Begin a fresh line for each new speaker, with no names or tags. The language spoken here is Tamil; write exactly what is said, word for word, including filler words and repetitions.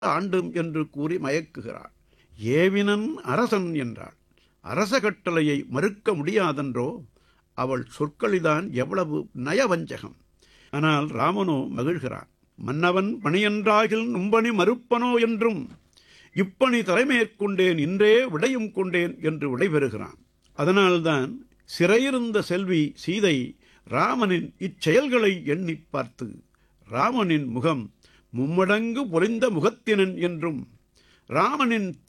ஆண்டும் என்று கூறி மயக்குகிறாள். ஏவினன் அரசன் என்றாள். அரச கட்டளையை மறுக்க முடியாதென்றோ? அவள் சொற்களிதான் எவ்வளவு நயவஞ்சகம்! ஆனால் ராமனோ மகிழ்கிறான். மன்னவன் பணியென்றாகில் நும்பணி மறுப்பனோ என்றும் இப்பணி தலைமேற்கொண்டேன் இன்றே விடையும் கொண்டேன் என்று விடைபெறுகிறான். அதனால்தான் சிறையிருந்த செல்வி சீதை ராமனின் இச்செயல்களை எண்ணி பார்த்து ராமனின் முகம் மும்மடங்கு பொலிந்த முகத்தினன் என்றும் ராமனின்